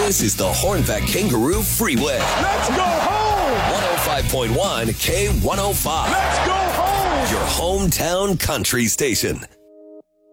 This is the Hornbeck Kangaroo Freeway. Let's go home! 105.1 K105. Let's go home! Your hometown country station.